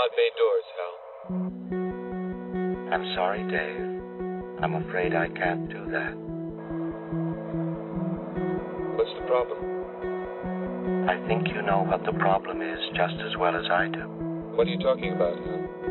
pod bay doors, Hal. I'm sorry, Dave. I'm afraid I can't do that. What's the problem? I think you know what the problem is just as well as I do. What are you talking about, Hal?